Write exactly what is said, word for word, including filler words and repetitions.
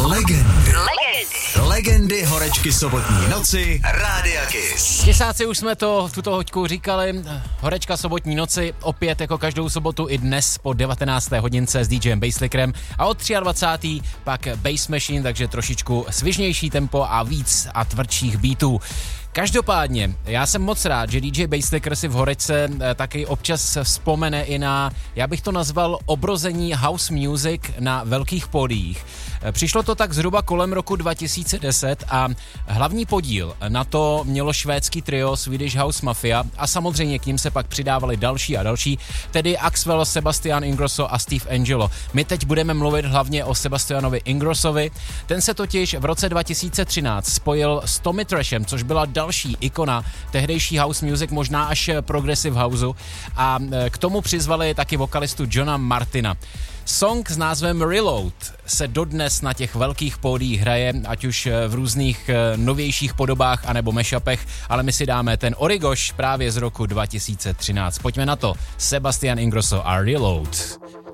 Legendy. Legendy. Legendy horečky sobotní noci Rádia Kiss. Těsáci, už jsme to v tuto hoďku říkali. Horečka sobotní noci opět jako každou sobotu i dnes po devatenácté hodince s DJem Basslickerem a od dvacátého třetího pak Bass Machine, takže trošičku svižnější tempo a víc a tvrdších beatů. Každopádně, já jsem moc rád, že D J Basslicker si v horečce taky občas vzpomene i na, já bych to nazval, obrození house music na velkých pódiích. Přišlo to tak zhruba kolem roku dva tisíce deset a hlavní podíl na to mělo švédský trio Swedish House Mafia a samozřejmě k ním se pak přidávali další a další, tedy Axwell, Sebastian Ingrosso a Steve Angelo. My teď budeme mluvit hlavně o Sebastianovi Ingrossovi. Ten se totiž v roce dva tisíce třináct spojil s Tommy Trashem, což byla další ikona tehdejší house music, možná až progressive houseu, a k tomu přizvali taky vokalistu Johna Martina. Song s názvem Reload se dodnes na těch velkých pódiích hraje, ať už v různých novějších podobách anebo mashupech, ale my si dáme ten origoš právě z roku dva tisíce třináct. Pojďme na to. Sebastian Ingrosso a Reload.